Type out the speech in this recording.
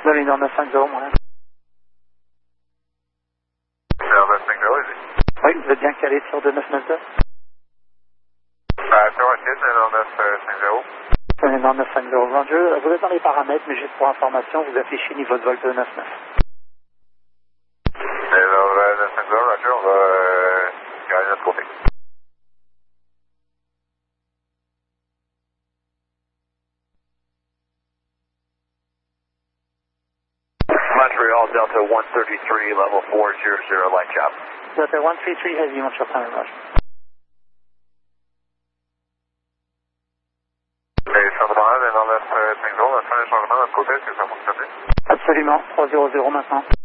Vous avez une heure 950, moi. C'est 950, ici. Oui, vous êtes bien calé sur 2992. C'est ok, c'est 950. C'est une heure 950, Roger. Vous êtes dans les paramètres, mais juste pour information, vous affichez niveau de vol 299. Et alors, 950, Roger, on va gagner notre côté. Montreal, Delta 133, level 400, light job. Delta 133 Heavy, Montreal Time, Roger. Et sur le moment, les 950, on a fait un changement de notre côté, est-ce que ça fonctionne? Absolument, 300 maintenant.